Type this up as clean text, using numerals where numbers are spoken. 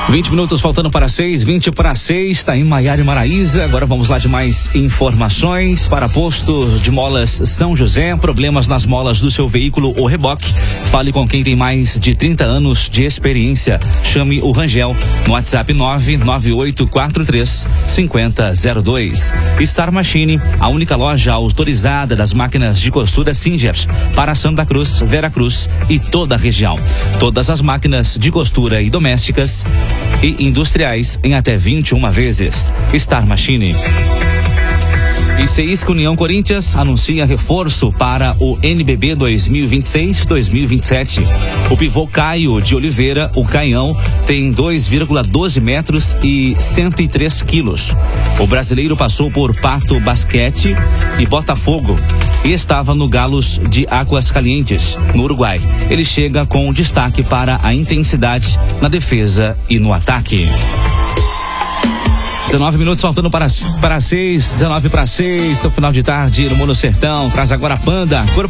20 minutos faltando para 6, 20 para 6, está em Maiara e Maraíza. Agora vamos lá de mais informações. Para posto de molas São José, problemas nas molas do seu veículo ou reboque? Fale com quem tem mais de 30 anos de experiência. Chame o Rangel no WhatsApp 99843-5002. Star Machine, a única loja autorizada das máquinas de costura Singer para Santa Cruz, Veracruz e toda a região. Todas as máquinas de costura e domésticas e industriais em até 21 vezes. Star Machine. E Seisca União Corinthians anuncia reforço para o NBB 2026-2027. O pivô Caio de Oliveira, o Caião, tem 2,12 metros e 103 quilos. O brasileiro passou por Pato Basquete e Botafogo e estava no Galos de Águas Calientes, no Uruguai. Ele chega com destaque para a intensidade na defesa e no ataque. 19 minutos faltando para 6, 19 para 6, seu final de tarde no Mono Sertão. Traz agora a Panda, corpo